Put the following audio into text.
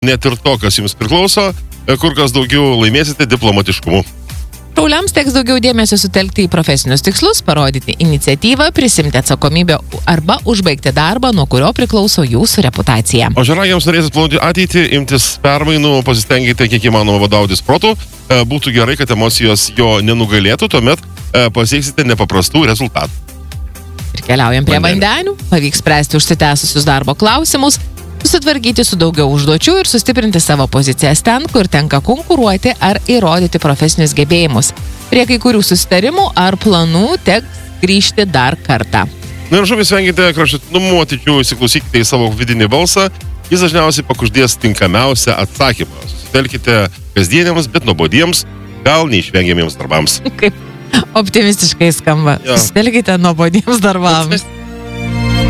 net ir to, kas jums priklauso, kur kas daugiau laimėsite diplomatiškumu. Šauliams teks daugiau dėmesio sutelkti į profesinius tikslus, parodyti iniciatyvą, prisimti atsakomybę arba užbaigti darbą, nuo kurio priklauso jūsų reputacija. O žaragiams norėsit planuoti ateitį, imtis permainų, pasistengite kiek įmanoma vadautis protu. Būtų gerai, kad emocijos jo nenugalėtų, tuomet pasieksite nepaprastų rezultatų. Ir keliaujam prie vandenių. Pavyks spręsti užsitęsusius darbo klausimus, susitvarkyti su daugiau užduočių ir sustiprinti savo pozicijas ten, kur tenka konkuruoti ar įrodyti profesinius gebėjimus. Prie kai kurių susitarimų ar planų teks grįžti dar kartą. Na ir žuvis vengite kraštutinumų, atidžiau įsiklausykite į savo vidinį balsą, jis dažniausiai pakuždės tinkamiausią atsakymą. Susitelkite kasdieniams, bet nuobodiems, gal neišvengiamiems darbams. Kaip optimistiškai skamba. Susitelkite nuobodiems darbams.